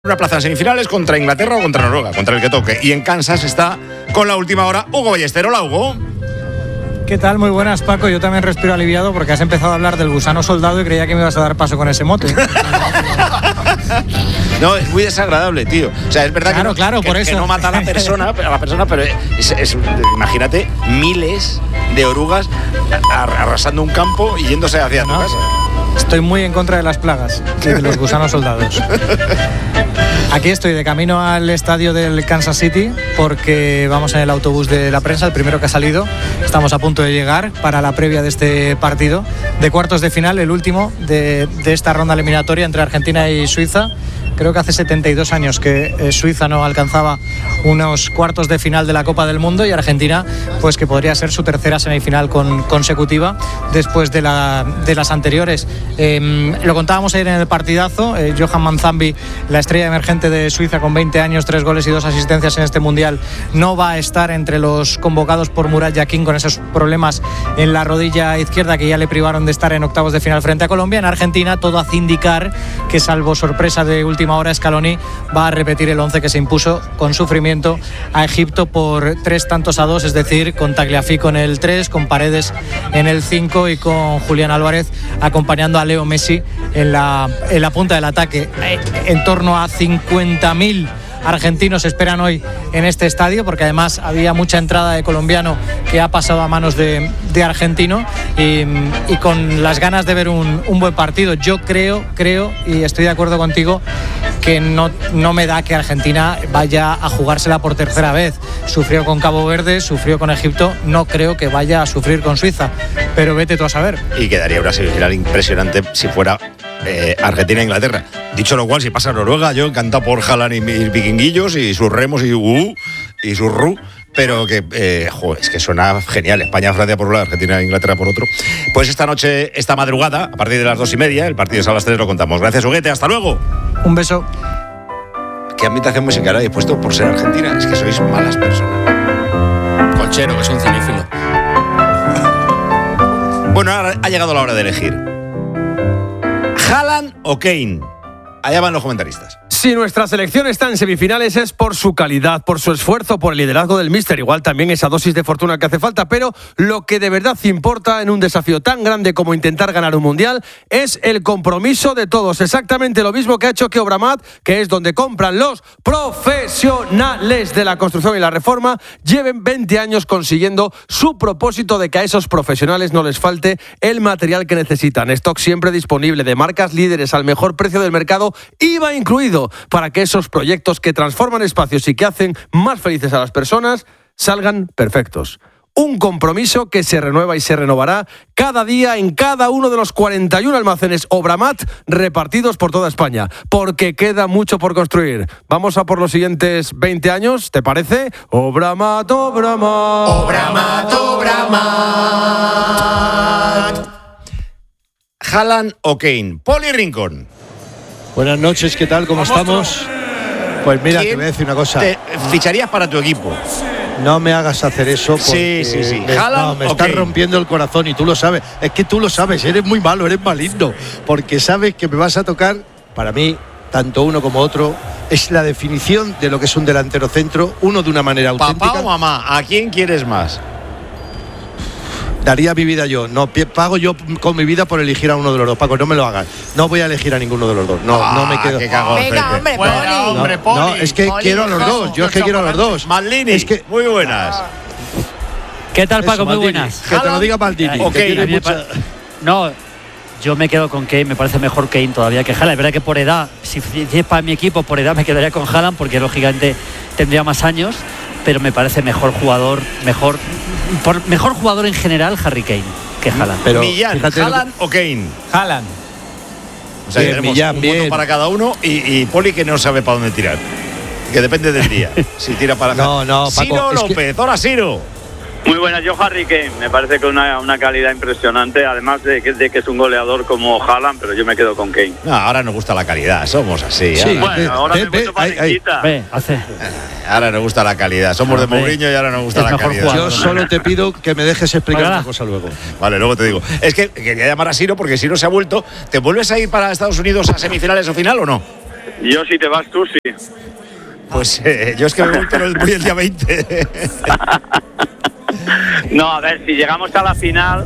Una plaza en semifinales contra Inglaterra o contra Noruega, contra el que toque. Y en Kansas está con la última hora Hugo Ballester. Hola, Hugo. ¿Qué tal? Muy buenas, Paco. Yo también respiro aliviado porque has empezado a hablar del gusano soldado y creía que me ibas a dar paso con ese mote. No, es muy desagradable, tío. O sea, es verdad que no mata a la persona, pero imagínate miles de orugas arrasando un campo y yéndose hacia tu casa. Estoy muy en contra de las plagas y de los gusanos soldados. Aquí estoy de camino al estadio del Kansas City porque vamos en el autobús de la prensa, el primero que ha salido. Estamos a punto de llegar para la previa de este partido de cuartos de final, el último de esta ronda eliminatoria entre Argentina y Suiza. Creo que hace 72 años que Suiza no alcanzaba unos cuartos de final de la Copa del Mundo y Argentina, pues que podría ser su tercera semifinal consecutiva después de las anteriores. Lo contábamos ayer en el partidazo. Johan Manzambi, la estrella emergente de Suiza con 20 años, 3 goles y 2 asistencias en este Mundial, no va a estar entre los convocados por Murat Yakin con esos problemas en la rodilla izquierda que ya le privaron de estar en octavos de final frente a Colombia. En Argentina todo hace indicar que, salvo sorpresa de última hora, Scaloni va a repetir el 11 que se impuso con sufrimiento a Egipto por 3-2, es decir, con Tagliafico en el 3, con Paredes en el 5 y con Julián Álvarez acompañando a Leo Messi en la punta del ataque. En torno a 50.000 argentinos esperan hoy en este estadio, porque además había mucha entrada de colombiano que ha pasado a manos de argentino y con las ganas de ver un buen partido. Yo creo y estoy de acuerdo contigo que no me da que Argentina vaya a jugársela por tercera vez. Sufrió con Cabo Verde, sufrió con Egipto, no creo que vaya a sufrir con Suiza, pero vete tú a saber. Y quedaría una semifinal impresionante si fuera Argentina-Inglaterra. Dicho lo cual, si pasa Noruega, yo encantado por Haaland y mis vikinguillos y sus remos y sus ru, pero que es que suena genial. España-Francia por un lado, Argentina-Inglaterra por otro. Pues esta noche, esta madrugada, a partir de las 2:30, el partido es a las 3, lo contamos. Gracias, Huguete, hasta luego. Un beso. ¿Qué ambientación musical habéis puesto por ser Argentina? Es que sois malas personas. Colchero, que es un cinéfilo. Bueno, ahora ha llegado la hora de elegir. ¿Haaland o Kane? Allá van los comentaristas. Si nuestra selección está en semifinales es por su calidad, por su esfuerzo, por el liderazgo del míster. Igual también esa dosis de fortuna que hace falta, pero lo que de verdad importa en un desafío tan grande como intentar ganar un mundial es el compromiso de todos. Exactamente lo mismo que ha hecho que Obramat, que es donde compran los profesionales de la construcción y la reforma, lleven 20 años consiguiendo su propósito de que a esos profesionales no les falte el material que necesitan. Stock siempre disponible de marcas líderes al mejor precio del mercado, IVA incluido, para que esos proyectos que transforman espacios y que hacen más felices a las personas salgan perfectos. Un compromiso que se renueva y se renovará cada día en cada uno de los 41 almacenes Obramat repartidos por toda España, porque queda mucho por construir. Vamos a por los siguientes 20 años, ¿te parece? Obramat, Obramat. Obramat, Obramat. Haaland o Kane. Poli Rincón. Buenas noches, ¿qué tal? ¿Cómo estamos? Pues mira, te voy a decir una cosa. ¿Te ficharías para tu equipo? No me hagas hacer eso porque sí. me estás rompiendo el corazón y tú lo sabes. Es que tú lo sabes, eres muy malo, eres maligno. Porque sabes que me vas a tocar, para mí, tanto uno como otro, es la definición de lo que es un delantero centro, uno de una manera auténtica. ¿Papá o mamá? ¿A quién quieres más? Daría mi vida yo, no pago yo con mi vida por elegir a uno de los dos. Paco, no me lo hagas. No voy a elegir a ninguno de los dos. No me quedo. Venga, hombre, Poli. No, es que quiero a los dos. Yo es que quiero a los dos. Maldini, es que muy buenas. ¿Qué tal, Paco? Muy Maldini, buenas. Que te lo diga Maldini. No, yo me quedo con Kane. Me parece mejor Kane todavía que Haaland. Es verdad que por edad, si es para mi equipo, por edad me quedaría con Haaland porque lógicamente tendría más años, pero me parece mejor jugador en general Harry Kane que Haaland. Pero Millán, ¿Haaland o Kane? Haaland. O sea, tenemos un voto para cada uno y Poli que no sabe para dónde tirar. Que depende del día. Si tira para No, Paco, Ciro López, hola Ciro. Muy buenas, yo Harry Kane, me parece que una calidad impresionante, además de que es un goleador como Haaland, pero yo me quedo con Kane. No, ahora nos gusta la calidad, somos así. Sí, bueno, ahora me he puesto parequita. Ahora nos gusta la calidad, somos de Mourinho y ahora nos gusta la calidad. Yo solo te pido que me dejes explicar una cosa luego. Vale, luego te digo. Es que quería llamar a Siro porque Siro se ha vuelto. ¿Te vuelves a ir para Estados Unidos a semifinales o final o no? Yo si te vas tú, sí. Pues yo es que me voy, pero voy el día 20. No, a ver, si llegamos a la final,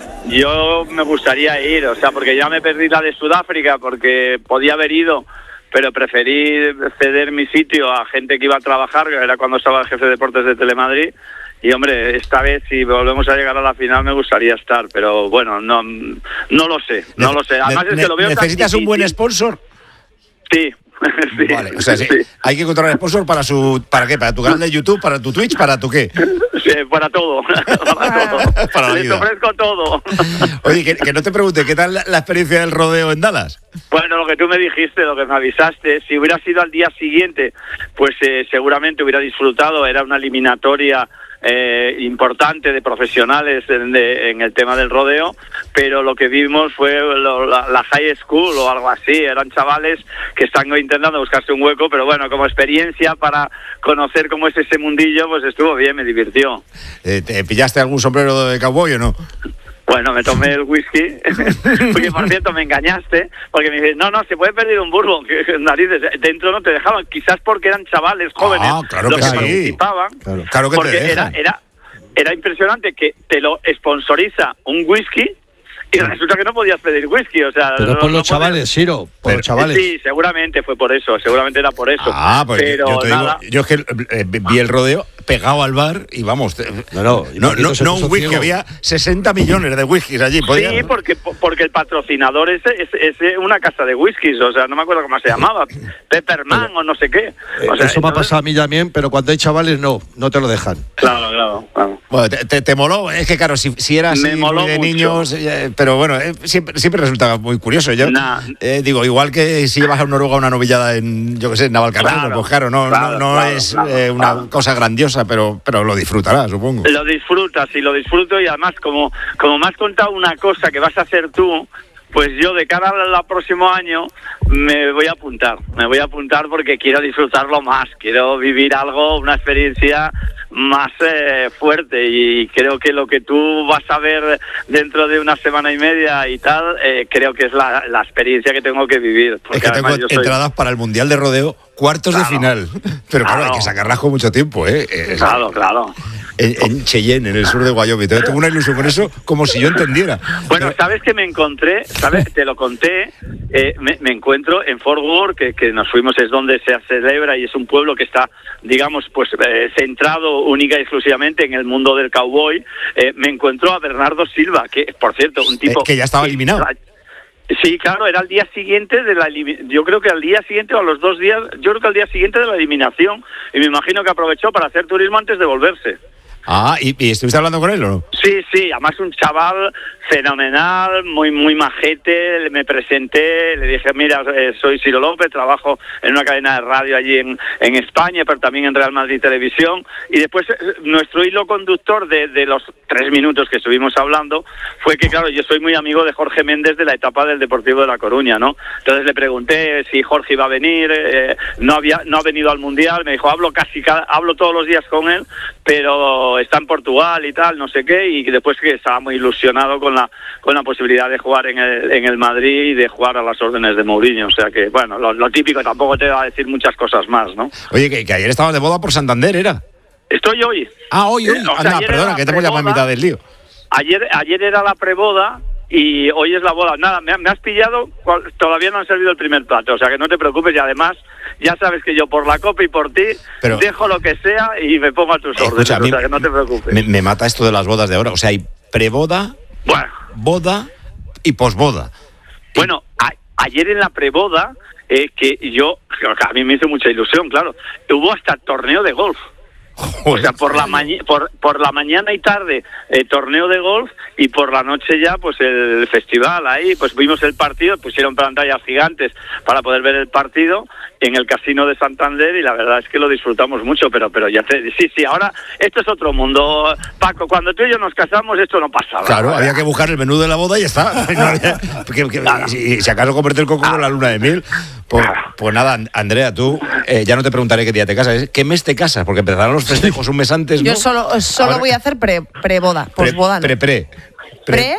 yo me gustaría ir, o sea, porque ya me perdí la de Sudáfrica, porque podía haber ido, pero preferí ceder mi sitio a gente que iba a trabajar, que era cuando estaba el jefe de deportes de Telemadrid. Y hombre, esta vez si volvemos a llegar a la final me gustaría estar, pero bueno, no lo sé. Además es que lo veo tan ¿Necesitas un buen sponsor? Sí. Sí, vale, o sea, sí. Hay que encontrar un sponsor ¿para qué? ¿Para tu canal de YouTube? ¿Para tu Twitch? ¿Para tu qué? Sí, para todo. Para todo. Para la Les vida. ofrezco todo. Oye, que no te pregunte, ¿qué tal la experiencia del rodeo en Dallas? Bueno, lo que tú me dijiste, lo que me avisaste, si hubiera sido al día siguiente, pues seguramente hubiera disfrutado, era una eliminatoria importante de profesionales en el tema del rodeo, pero lo que vimos fue la high school o algo así, eran chavales que están intentando buscarse un hueco, pero bueno, como experiencia para conocer cómo es ese mundillo, pues estuvo bien, me divirtió. ¿Te pillaste algún sombrero de cowboy o no? Bueno, me tomé el whisky, porque por cierto me engañaste, porque me dices, no, se puede perder un bourbon, que narices, dentro no te dejaban, quizás porque eran chavales jóvenes claro los que sí. participaban, Claro que porque te dejan. era impresionante que te lo sponsoriza un whisky y resulta que no podías pedir whisky, o sea... Pero por los chavales, Ciro, por los chavales. Sí, seguramente fue por eso, seguramente era por eso. Pues pero yo te nada. digo, yo es que vi el rodeo pegado al bar y vamos, no un whisky, había 60 millones de whiskies allí. Sí, porque el patrocinador es una casa de whiskies, o sea, no me acuerdo cómo se llamaba, Pepperman o no sé qué. O sea, eso me ha pasado a mí también, pero cuando hay chavales no te lo dejan. Claro. Bueno, te moló, es que claro, si era así muy de niños, pero bueno, siempre resultaba muy curioso. Yo digo, igual que si llevas a Noruega una novillada en, yo qué sé, en Navalcarnero, pues claro, no es una cosa grandiosa, pero lo disfrutarás, supongo. Lo disfrutas y lo disfruto, y además como me has contado una cosa que vas a hacer tú, pues yo de cara al próximo año me voy a apuntar porque quiero disfrutarlo más, quiero vivir algo, una experiencia más fuerte, y creo que lo que tú vas a ver dentro de una semana y media y tal, creo que es la experiencia que tengo que vivir. Es que tengo entradas para el Mundial de Rodeo, cuartos de final, pero claro, hay que sacarlas con mucho tiempo, Claro. En Cheyenne, en el sur de Wyoming. Tengo una ilusión con eso, como si yo entendiera. Bueno, ¿sabes qué me encontré? ¿Sabes? Te lo conté. Me encuentro en Fort Worth, que nos fuimos, es donde se celebra, y es un pueblo que está, digamos, pues centrado única y exclusivamente en el mundo del cowboy. Me encuentro a Bernardo Silva, que, por cierto, un tipo... que ya estaba eliminado. Sí, claro, era al día siguiente yo creo que al día siguiente o a los 2 días, yo creo que al día siguiente de la eliminación, y me imagino que aprovechó para hacer turismo antes de volverse. ¿Y estuviste hablando con él o no? Sí, además un chaval fenomenal, muy majete. Me presenté, le dije, mira, soy Ciro López, trabajo en una cadena de radio allí en España, pero también en Real Madrid Televisión. Y después nuestro hilo conductor de los 3 minutos que estuvimos hablando fue que, claro, yo soy muy amigo de Jorge Méndez de la etapa del Deportivo de La Coruña, ¿no? Entonces le pregunté si Jorge iba a venir, no ha venido al Mundial, me dijo, hablo todos los días con él, pero está en Portugal y tal, no sé qué, y después que estaba muy ilusionado con la posibilidad de jugar en el Madrid y de jugar a las órdenes de Mourinho. O sea que, bueno, lo típico, tampoco te va a decir muchas cosas más, ¿no? Oye, que ayer estabas de boda por Santander, ¿era? Estoy hoy. Hoy. Perdona, que te hemos llamado en mitad del lío. Ayer era la preboda y hoy es la boda. Nada, me has pillado, todavía no han servido el primer plato, o sea que no te preocupes, y además ya sabes que yo por la copa y por ti dejo lo que sea y me pongo a tus órdenes, o sea que no te preocupes. Me mata esto de las bodas de ahora, o sea, hay preboda, boda y posboda. Bueno, ayer en la preboda, a mí me hizo mucha ilusión, claro, hubo hasta torneo de golf. O sea, por la mañana y tarde torneo de golf, y por la noche ya pues el festival. Ahí pues vimos el partido, pusieron pantallas gigantes para poder ver el partido en el Casino de Santander, y la verdad es que lo disfrutamos mucho, pero ya sí, ahora esto es otro mundo, Paco. Cuando tú y yo nos casamos esto no pasaba. Claro, había que buscar el menú de la boda y ya está. No había, si acaso convertir el coco con la luna de miel. Pues nada, Andrea, tú ya no te preguntaré qué día te casas, ¿qué mes te casas? Porque empezarán los festejos un mes antes, ¿no? Yo solo voy a hacer pre-boda, posboda. Pre. Pre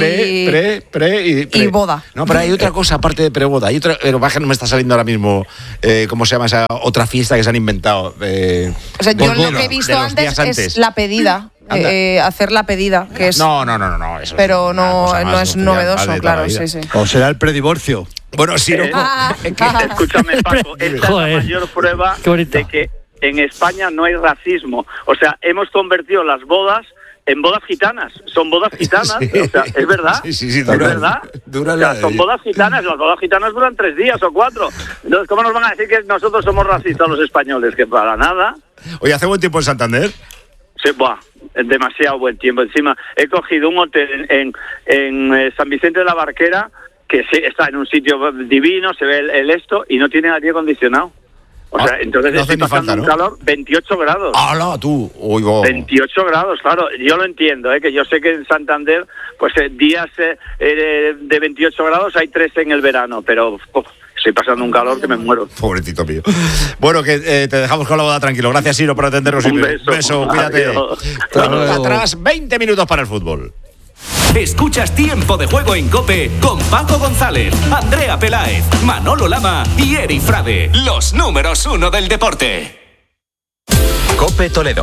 y boda. No, pero hay otra cosa aparte de preboda. Hay otra, pero baja, no me está saliendo ahora mismo cómo se llama esa otra fiesta que se han inventado. O sea, yo lo que he visto antes es la pedida. Hacer la pedida, que es. No. Eso pero no es novedoso, claro, sí. O será el predivorcio. Bueno, sí, no. Escúchame, Paco, esta es la mayor prueba de que en España no hay racismo. O sea, hemos convertido las bodas en bodas gitanas. Son bodas gitanas, sí. O sea, es verdad. Sí, es verdad. O sea, son bodas gitanas. Las bodas gitanas duran 3 días o 4. Entonces, ¿cómo nos van a decir que nosotros somos racistas los españoles? Que para nada. Oye, ¿hace buen tiempo en Santander? Sí, demasiado buen tiempo. Encima, he cogido un hotel en San Vicente de la Barquera, que sí, está en un sitio divino, se ve el esto, y no tiene aire acondicionado. O sea, entonces no estoy pasando un calor, 28 grados. ¡Hala, tú! Uy, 28 grados, claro. Yo lo entiendo, que yo sé que en Santander, pues días de 28 grados hay 3 en el verano, pero estoy pasando un calor que me muero. Pobrecito mío. Bueno, que te dejamos con la boda tranquilo. Gracias, Siro, por atendernos. Un beso. Cuídate. Atrás, 20 minutos para el fútbol. Escuchas Tiempo de Juego en COPE con Paco González, Andrea Peláez, Manolo Lama y Eri Frade, los números 1 del deporte. COPE Toledo.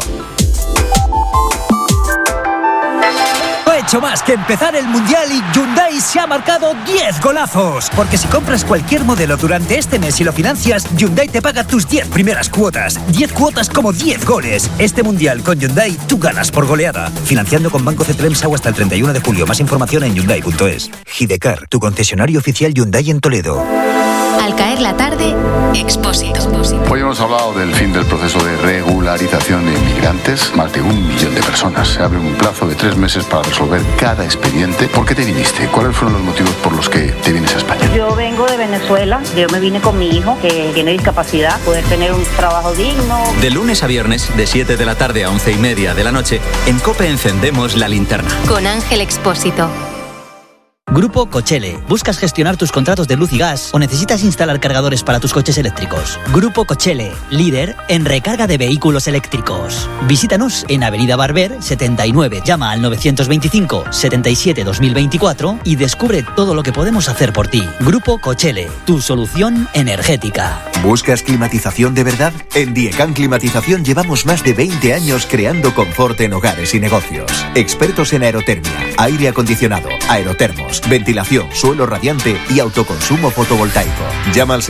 No ha hecho más que empezar el Mundial y Hyundai se ha marcado 10 golazos. Porque si compras cualquier modelo durante este mes y lo financias, Hyundai te paga tus 10 primeras cuotas. 10 cuotas como 10 goles. Este Mundial con Hyundai tú ganas por goleada. Financiando con Banco Cetremsau hasta el 31 de julio. Más información en Hyundai.es. Gidecar, tu concesionario oficial Hyundai en Toledo. Al caer la tarde, Expósito. Hoy hemos hablado del fin del proceso de regularización de inmigrantes. Más de 1 millón de personas. Se abre un plazo de 3 meses para resolver cada expediente. ¿Por qué te viniste? ¿Cuáles fueron los motivos por los que te vienes a España? Yo vengo de Venezuela. Yo me vine con mi hijo, que tiene discapacidad, poder tener un trabajo digno. De lunes a viernes, de 7 de la tarde a 11:30 de la noche, en COPE encendemos la linterna. Con Ángel Expósito. Grupo Cochele. ¿Buscas gestionar tus contratos de luz y gas o necesitas instalar cargadores para tus coches eléctricos? Grupo Cochele, líder en recarga de vehículos eléctricos. Visítanos en Avenida Barber 79. Llama al 925 77 2024 y descubre todo lo que podemos hacer por ti. Grupo Cochele, tu solución energética. ¿Buscas climatización de verdad? En Diecan Climatización llevamos más de 20 años creando confort en hogares y negocios. Expertos en aerotermia, aire acondicionado, aerotermos, ventilación, suelo radiante y autoconsumo fotovoltaico. Llama al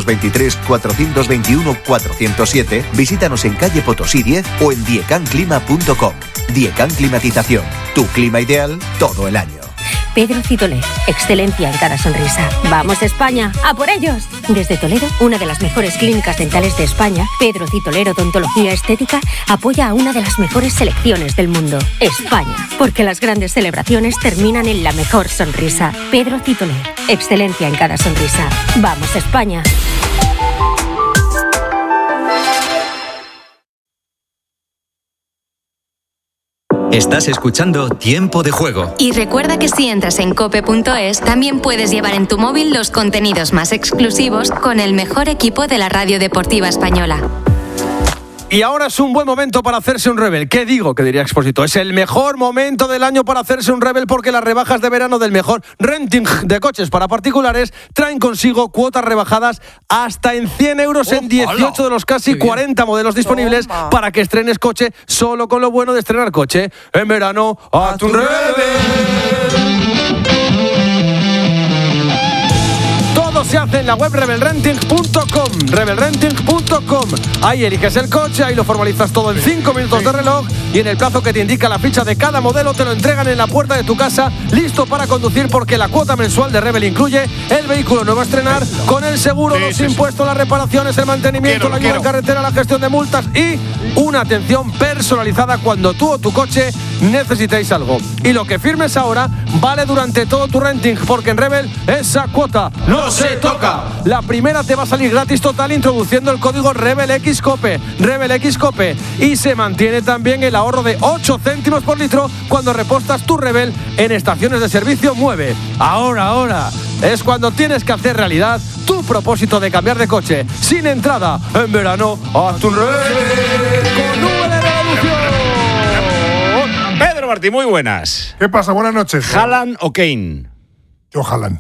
623-421-407, visítanos en calle Potosí 10 o en diecanclima.com. Diecan Climatización, tu clima ideal todo el año. Pedro Citolé, excelencia en cada sonrisa. ¡Vamos España, a por ellos! Desde Toledo, una de las mejores clínicas dentales de España, Pedro Citolé Odontología Estética apoya a una de las mejores selecciones del mundo, España, porque las grandes celebraciones terminan en la mejor sonrisa. Pedro Citolé, excelencia en cada sonrisa. ¡Vamos España! Estás escuchando Tiempo de Juego. Y recuerda que si entras en cope.es, también puedes llevar en tu móvil los contenidos más exclusivos con el mejor equipo de la radio deportiva española. Y ahora es un buen momento para hacerse un Rebel. ¿Qué digo? Que diría Expósito. Es el mejor momento del año para hacerse un Rebel porque las rebajas de verano del mejor renting de coches para particulares traen consigo cuotas rebajadas hasta en 100 euros en 18 de los casi 40 modelos disponibles para que estrenes coche solo con lo bueno de estrenar coche. En verano, ¡hazte un Rebel! Se hace en la web rebelrenting.com. rebelrenting.com. Ahí eliges el coche, ahí lo formalizas todo en 5 minutos de reloj y en el plazo que te indica la ficha de cada modelo te lo entregan en la puerta de tu casa, listo para conducir, porque la cuota mensual de Rebel incluye el vehículo nuevo a estrenar con el seguro, los impuestos, las reparaciones, el mantenimiento, la ayuda en carretera, la gestión de multas y una atención personalizada cuando tú o tu coche necesitéis algo. Y lo que firmes ahora vale durante todo tu renting, porque en Rebel esa cuota no se toca. La primera te va a salir gratis total introduciendo el código RebelXCOPE. RebelXCOPE. Y se mantiene también el ahorro de 8 céntimos por litro cuando repostas tu Rebel en estaciones de servicio Mueve. Ahora es cuando tienes que hacer realidad tu propósito de cambiar de coche. Sin entrada, en verano, haz tu Rebel con nube de revolución. Pedro Pedro Martín, muy buenas. ¿Qué pasa? Buenas noches. ¿Haaland o Kane? Yo Haaland.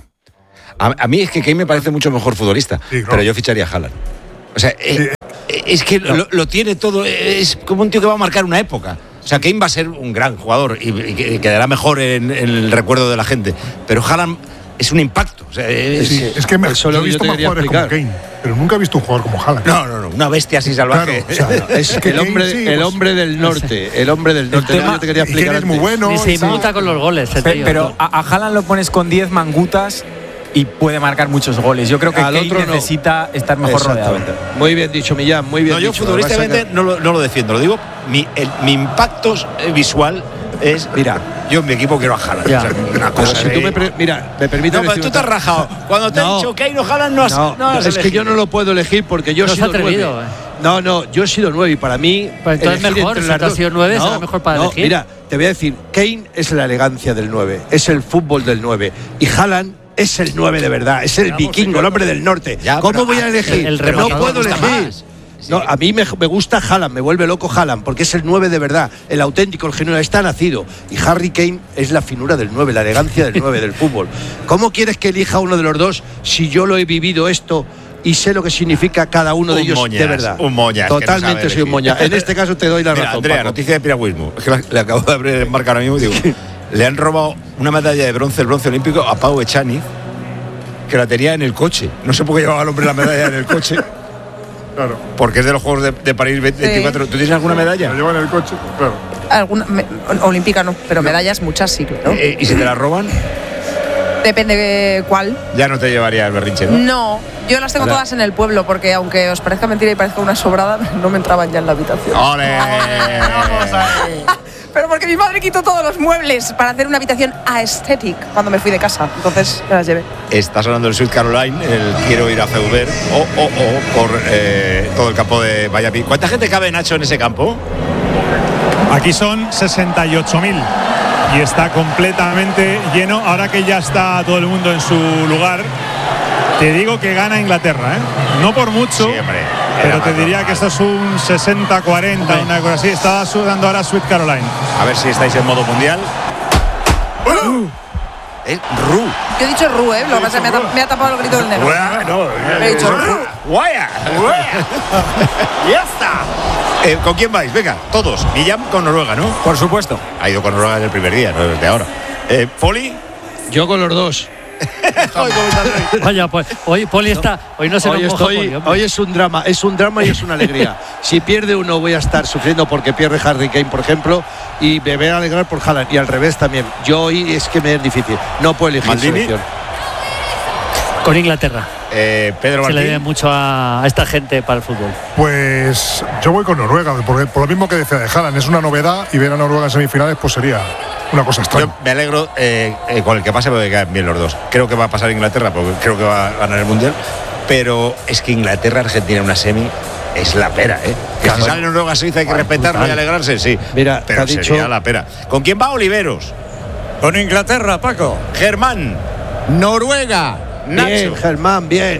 A mí es que Kane me parece mucho mejor futbolista, pero yo ficharía a Haaland. O sea, es que lo tiene todo, es como un tío que va a marcar una época. O sea, Kane va a ser un gran jugador y quedará mejor en el recuerdo de la gente. Pero Haaland es un impacto. O sea, es que yo he visto más jugadores como Kane, pero nunca he visto un jugador como Haaland. No, una bestia así salvaje. Claro, o sea, es que el hombre del norte. El hombre del norte. Yo te quería explicar. Es muy bueno. Ni se inmuta con los goles. Pero a Haaland lo pones con 10 mangutas y puede marcar muchos goles. Yo creo que Kane necesita estar mejor rodeado. Muy bien dicho, Millán, muy bien dicho. Yo futbolísticamente no lo defiendo, lo digo, mi impacto visual es, mira, yo en mi equipo quiero a Haaland. O sea, una cosa. Si tú me permites. No, pero tú te has rajado. Cuando te he dicho Kane o Haaland no has es que yo no lo puedo elegir porque yo he sido 9. No, yo he sido 9 y para mí. Pues entonces mejor, si tú has sido 9, será mejor para elegir. Mira, te voy a decir, Kane es la elegancia del 9, es el fútbol del 9. Y Haaland es el 9 de verdad, es el vikingo, el hombre del norte. ¿Cómo voy a elegir? No puedo elegir. No, a mí me gusta Haaland, me vuelve loco Haaland, porque es el 9 de verdad, el auténtico, el genuino, está nacido. Y Harry Kane es la finura del 9, la elegancia del 9 del fútbol. ¿Cómo quieres que elija uno de los dos si yo lo he vivido esto y sé lo que significa cada uno de ellos de verdad? Un moñas. Totalmente no soy un moñas. En este caso te doy la razón. Andrea, Paco. Noticia de piragüismo. Es que le acabo de abrir el marca ahora mismo y digo, le han robado una medalla de bronce, el bronce olímpico, a Pau Echani, que la tenía en el coche. No sé por qué llevaba el hombre la medalla en el coche. Claro. Porque es de los Juegos de París 24. Sí. ¿Tú tienes alguna medalla? La llevo en el coche, claro. Olímpica no, pero medallas muchas sí, claro. ¿Y si te las roban? Depende de cuál. Ya no te llevaría el berrinche, ¿no? No, yo las tengo todas en el pueblo, porque aunque os parezca mentira y parezca una sobrada, no me entraban ya en la habitación. ¡Ole! Vamos ahí. Pero porque mi madre quitó todos los muebles para hacer una habitación aesthetic cuando me fui de casa. Entonces me las llevé. Está sonando el Sweet Caroline, el quiero ir a Feuber, por todo el campo de Valladolid. ¿Cuánta gente cabe, Nacho, en ese campo? Aquí son 68.000 y está completamente lleno. Ahora que ya está todo el mundo en su lugar, te digo que gana Inglaterra, ¿eh? No por mucho. Sí, hombre. Pero te diría que esto es un 60-40, una cosa así. Está sudando ahora Sweet Caroline. A ver si estáis en modo mundial. Ru. Yo he dicho Ru, Lo que pasa es que me ha tapado el grito del negro. He dicho Ru. Guaya. Ya está. ¿Con quién vais? Venga, todos. Millán con Noruega, ¿no? Por supuesto. Ha ido con Noruega en el primer día, no desde ahora. ¿Poli? Yo con los dos. Vaya, pues hoy Poli está. Hoy no se hoy es un drama y es una alegría. Si pierde uno voy a estar sufriendo porque pierde Harry Kane, por ejemplo, y me voy a alegrar por Haaland, y al revés también. Yo hoy es que me es difícil, no puedo elegir selección. Con Inglaterra. Pedro Martín. Se le debe mucho a esta gente para el fútbol. Pues yo voy con Noruega, porque por lo mismo que decía de Haaland, es una novedad, y ver a Noruega en semifinales pues sería una cosa extraña. Yo me alegro con el que pase porque caen bien los dos. Creo que va a pasar Inglaterra porque creo que va a ganar el Mundial, pero es que Inglaterra-Argentina en una semi es la pera, ¿eh? Que si sale Noruega-Suiza hay que respetarlo y alegrarse, sí. Mira, pero sería la pera. ¿Con quién va Oliveros? Con Inglaterra, Paco. Germán. Noruega. Nacho. Bien, Germán, bien.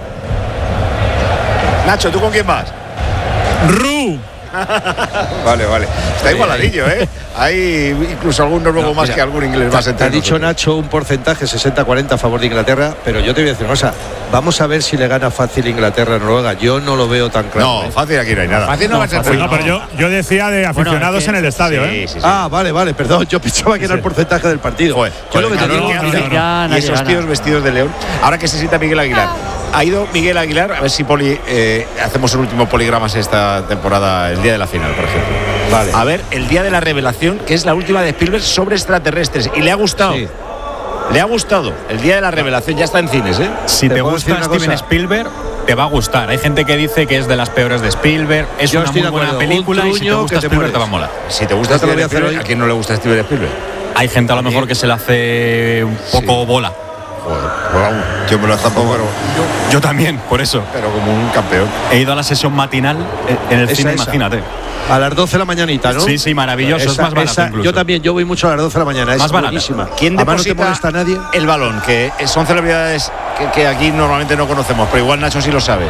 Nacho, ¿tú con quién vas? Ru. Vale. Está igualadillo, ¿eh? Hay incluso algún noruego más que algún inglés más. Te ha dicho Nacho un porcentaje 60-40 a favor de Inglaterra, pero yo te voy a decir una cosa. Vamos a ver si le gana fácil Inglaterra a Noruega. Yo no lo veo tan claro. No, fácil aquí no hay nada. Fácil no va a ser. No, pero yo decía de aficionados en el estadio, ¿eh? Sí. Ah, vale, perdón. Yo pensaba que era el porcentaje del partido. Yo lo que te digo, y esos tíos vestidos de león. Ahora que se sienta Miguel Aguilar. Ha ido Miguel Aguilar, a ver si Poli hacemos el último poligramas esta temporada, el día de la final, por ejemplo. Vale. A ver, el día de la revelación, que es la última de Spielberg sobre extraterrestres. Y le ha gustado. Sí. Le ha gustado. El día de la revelación ya está en cines, ¿eh? Si te gusta Steven Spielberg, te va a gustar. Hay gente que dice que es de las peores de Spielberg. Es una muy buena película y si te gusta Spielberg te va a molar. Si te gusta Steven Spielberg, ¿a quién no le gusta Steven Spielberg? Hay gente a lo mejor que se le hace un poco bola. Joder, yo me lo zampo, pero yo también, por eso. Pero como un campeón. He ido a la sesión matinal en el cine, imagínate. A las 12 de la mañanita, ¿no? Sí, maravilloso, es más barato incluso. Yo también, yo voy mucho a las 12 de la mañana, es buenísima. ¿Quién deposita no te molesta a nadie? El balón? Que son celebridades que aquí normalmente no conocemos, pero igual Nacho sí lo sabe.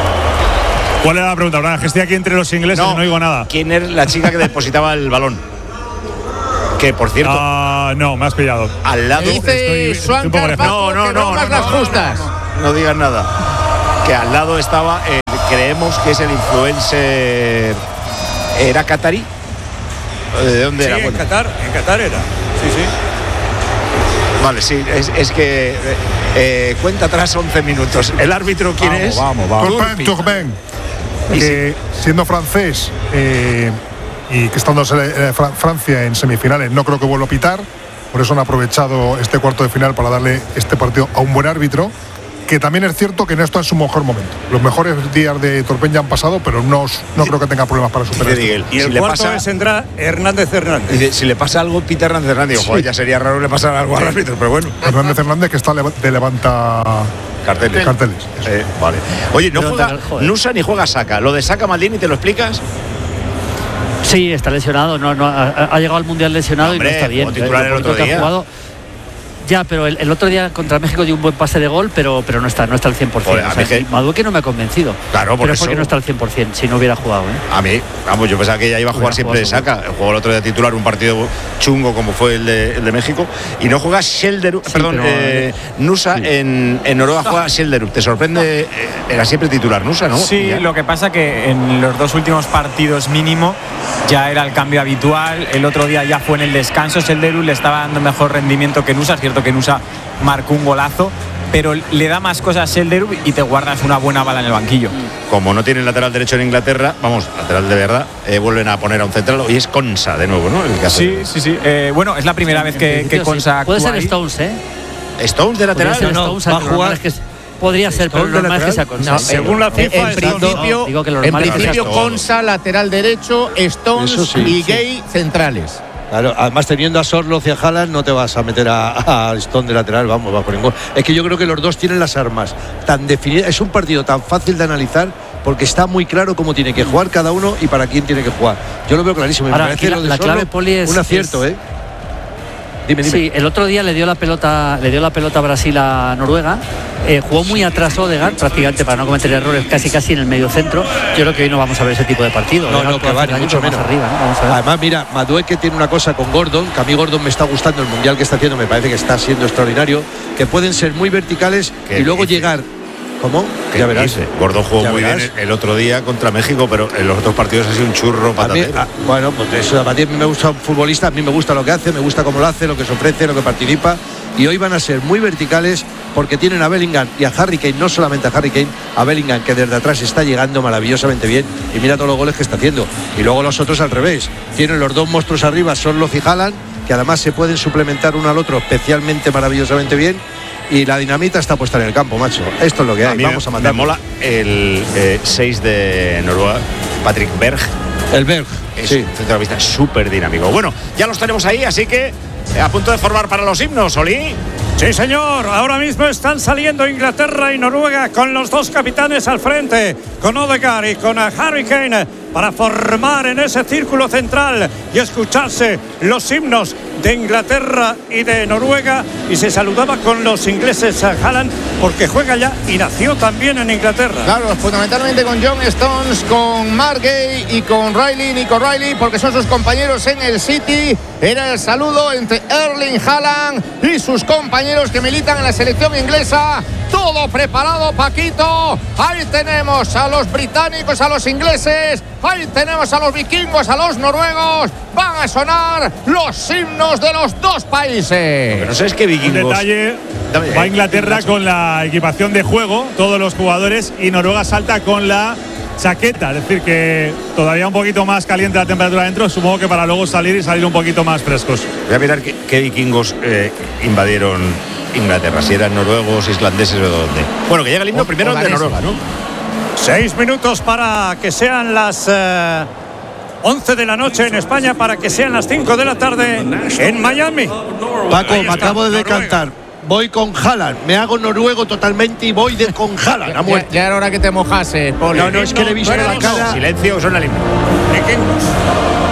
¿Cuál era la pregunta? Que estoy aquí entre los ingleses y no oigo nada. ¿Quién es la chica que depositaba el balón? Que por cierto. No, me has pillado. Al lado. Dice Swan Carpato que bromas las justas. No digas nada. Que al lado estaba, creemos que es el influencer. ¿Era catarí? ¿De dónde era? Sí, en Qatar era. Sí. Vale, sí, es que cuenta atrás 11 minutos. ¿El árbitro quién es? Vamos. Turpin, que siendo francés y que estando Francia en semifinales, no creo que vuelva a pitar. Por eso han aprovechado este cuarto de final para darle este partido a un buen árbitro. Que también es cierto que no está en su mejor momento. Los mejores días de Turpin ya han pasado, pero no creo que tenga problemas para superar esto. Y el cuarto vendrá Hernández. Si le pasa algo, Peter Hernández. Ojo, ya sería raro le pasara algo al árbitro, pero bueno. Hernández que está de levanta carteles. Vale. Oye, no juega Nusa ni juega Saka. Lo de Saka, Maldini, ¿te lo explicas? Sí, está lesionado. Ha llegado al Mundial lesionado. Hombre, y no está bien. Titular el otro día. Ya, pero el otro día contra México dio un buen pase de gol, pero no está al 100%. Joder, Madueque no me ha convencido. Claro, pero es porque no está al 100%, si no hubiera jugado. A mí, yo pensaba que ella iba a jugar siempre de Saka. Jugó el otro día titular un partido chungo como fue el de México. Y no juega Nusa en Noruega juega Schelderup. ¿Te sorprende? Era siempre titular Nusa, ¿no? Sí, lo que pasa que en los dos últimos partidos mínimo ya era el cambio habitual. El otro día ya fue en el descanso. Schelderup le estaba dando mejor rendimiento que Nusa. Que Nusa marcó un golazo, pero le da más cosas a Schelderup y te guardas una buena bala en el banquillo. Como no tienen lateral derecho en Inglaterra, lateral de verdad, vuelven a poner a un central y es Konsa de nuevo, ¿no? El que hace sí. Bueno, es la primera vez que Konsa actúa. Puede ser Stones, Stones de lateral. Va a jugar. Podría ser, pero lo normal es que sea Konsa. Según la FIFA, en principio Konsa lateral derecho, Stones y Gay centrales. Claro, además teniendo a Sorloth y a Haaland no te vas a meter a Stone de lateral, va por ningún. Es que yo creo que los dos tienen las armas tan definidas, es un partido tan fácil de analizar porque está muy claro cómo tiene que jugar cada uno y para quién tiene que jugar. Yo lo veo clarísimo. Ahora, me parece la clave, Poli, es un acierto, Dime. Sí, el otro día le dio la pelota a Brasil a Noruega. Jugó muy atrás Odegaard, prácticamente para no cometer errores, casi en el medio centro. Yo creo que hoy no vamos a ver ese tipo de partido. No, que va, mucho menos. Más arriba, ¿no? Vamos a ver. Además, mira, Madueke tiene una cosa con Gordon, que a mí Gordon me está gustando el mundial que está haciendo, me parece que está siendo extraordinario, que pueden ser muy verticales y luego llegar. ¿Cómo? Ya verás. Gordon jugó muy bien el otro día contra México, pero en los otros partidos ha sido un churro patatero. Bueno, pues eso, a mí me gusta un futbolista, a mí me gusta lo que hace, me gusta cómo lo hace, lo que se ofrece, lo que participa. Y hoy van a ser muy verticales porque tienen a Bellingham y a Harry Kane, no solamente a Harry Kane, a Bellingham, que desde atrás está llegando maravillosamente bien y mira todos los goles que está haciendo. Y luego los otros al revés. Tienen los dos monstruos arriba, Sorloth y Haaland, que además se pueden suplementar uno al otro especialmente maravillosamente bien. Y la dinamita está puesta en el campo, macho. Esto es lo que hay. Vamos a mandar. Me mola el 6 de Noruega, Patrick Berg. El Berg, es un centrocampista súper dinámico. Bueno, ya los tenemos ahí, así que a punto de formar para los himnos, Oli. Sí, señor. Ahora mismo están saliendo Inglaterra y Noruega con los dos capitanes al frente, con Odegaard y con Harry Kane, para formar en ese círculo central y escucharse los himnos de Inglaterra y de Noruega. Y se saludaba con los ingleses a Haaland porque juega ya y nació también en Inglaterra. Claro, fundamentalmente con John Stones, con Mark Gay y con Nico Riley, porque son sus compañeros en el City. Era el saludo entre Erling Haaland y sus compañeros que militan en la selección inglesa. Todo preparado, Paquito. Ahí tenemos a los británicos, a los ingleses. Ahí tenemos a los vikingos, a los noruegos. Van a sonar los himnos de los dos países. Lo que no sé es que vikingos. Un detalle. Va a Inglaterra con la equipación de juego, todos los jugadores, y Noruega salta con la chaqueta. Es decir, que todavía un poquito más caliente la temperatura dentro. Supongo que para luego salir un poquito más frescos. Voy a mirar qué vikingos invadieron Inglaterra, si eran noruegos, islandeses o de dónde. Bueno, que llega el himno primero de Noruega, ¿no? 6 minutos para que sean las 11 de la noche en España, para que sean las 5 de la tarde en Miami. Paco, me acabo de decantar. Voy con Haaland, me hago noruego totalmente y voy con Haaland a muerte. Ya era hora que te mojase, Poli. No, es que le he visto la cara. Silencio, son el himno. Vikingos.